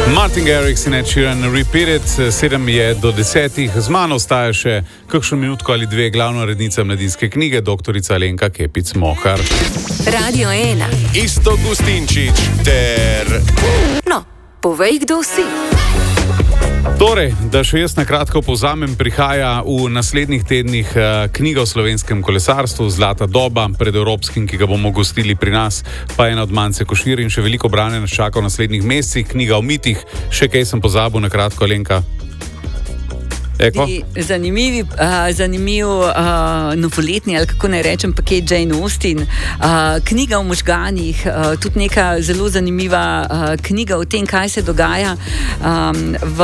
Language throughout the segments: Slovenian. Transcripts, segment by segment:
Martin Garrix in Ed Sheeran, Repeat It, 7 je do 10. Z mano ostaja še kakšno minutko ali dve glavna urednica Mladinske knjige, doktorica Alenka Kepic-Mohar. Radio 1. Iztok Gustinčič ter... No, povej, kdo si. Torej, da še jaz na kratko povzamem, prihaja v naslednjih tednih knjiga o slovenskem kolesarstvu, Zlata doba, pred evropskim, ki ga bomo gostili pri nas, pa ena od Mance Košir in še veliko branja nas čaka v naslednjih mesecih, knjiga o mitih, še kaj sem pozabil na kratko, Alenka? Zanimiv novoletni, ali kako naj rečem, paket Jane Austen, knjiga o možganih, tudi neka zelo zanimiva knjiga o tem, kaj se dogaja v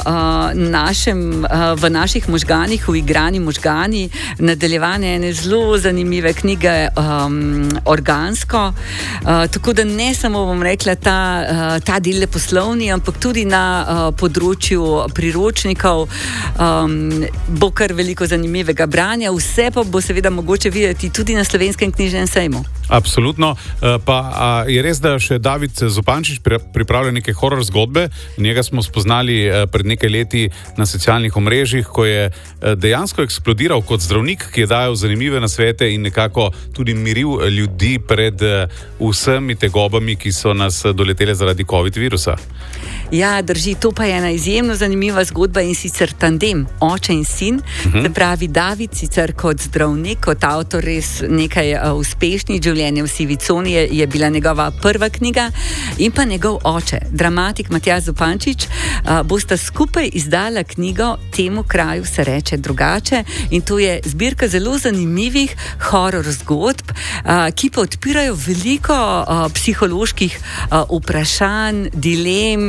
naših možganih, uigrani možgani, nadaljevanje ene zelo zanimive knjige Organsko, tako da ne samo, bom rekla, ta del poslovni, ampak tudi na področju priročnikov bo kar veliko zanimivega branja, vse pa bo seveda mogoče videti tudi na Slovenskem knjižnem sejmu. Absolutno, pa je res, da še David Zupančič pripravlja neke horror zgodbe, njega smo spoznali pred nekaj leti na socialnih omrežjih, ko je dejansko eksplodiral kot zdravnik, ki je dajal zanimive nasvete in nekako tudi miril ljudi pred vsemi tegobami, ki so nas doletele zaradi COVID virusa. Ja, drži, to pa je ena izjemno zanimiva zgodba in sicer tandem, oče in sin, se pravi David, sicer kot zdravnik, kot avtor res nekaj uspešnih življenj v sivi coni, je bila njegova prva knjiga in pa njegov oče, dramatik Matjaž Zupančič, bosta skupaj izdala knjigo Temu kraju se reče drugače in to je zbirka zelo zanimivih horror zgodb, ki pa odpirajo veliko psiholoških vprašanj, dilem,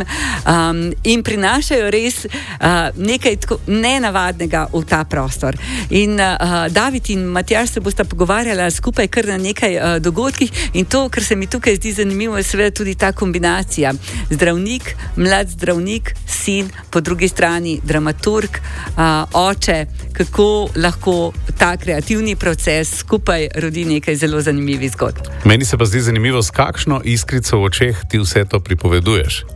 in prinašajo res nekaj tako nenavadnega v ta prostor. In David in Matjaž se bosta pogovarjala skupaj kar na nekaj dogodkih in to, kar se mi tukaj zdi zanimivo, je seveda tudi ta kombinacija. Zdravnik, mlad zdravnik, sin, po drugi strani dramaturg, oče, kako lahko ta kreativni proces skupaj rodi nekaj zelo zanimivih zgodb. Meni se pa zdi zanimivo, s kakšno iskrico v očeh ti vse to pripoveduješ.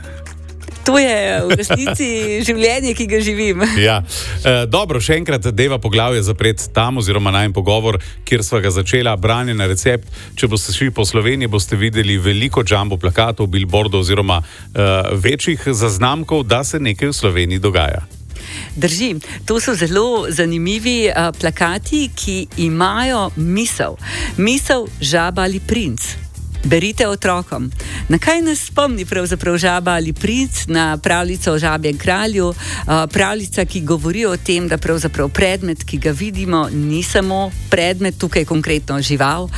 To je v resnici življenje, ki ga živim. Ja. Dobro, še enkrat deva poglavje zapret tam oziroma najin pogovor, kjer sva ga začela, branje na recept. Če boste šli po Sloveniji, boste videli veliko jumbo plakatov, billboardov oziroma večjih zaznamkov, da se nekaj v Sloveniji dogaja. Drži, to so zelo zanimivi plakati, ki imajo misel. Misel žaba ali princ. Berite otrokom. Na kaj nas spomni pravzaprav žaba ali princ? Na pravljico o žabjem kralju, pravljica, ki govori o tem, da pravzaprav predmet, ki ga vidimo, ni samo predmet, tukaj konkretno žival,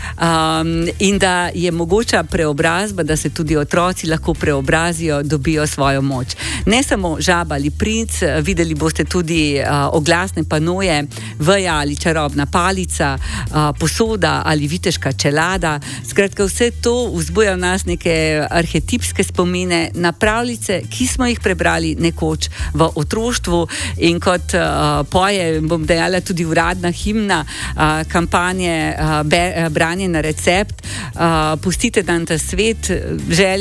in da je mogoča preobrazba, da se tudi otroci lahko preobrazijo, dobijo svojo moč. Ne samo žaba ali princ, videli boste tudi oglasne panoje, veja ali čarobna palica, posoda ali viteška čelada, skratka vse to vzbuja v nas neke arhetipske spomine na pravljice, ki smo jih prebrali nekoč v otroštvu in kot poje, bom dejala, tudi uradna himna kampanje branje na recept, pustite dan ta svet, želja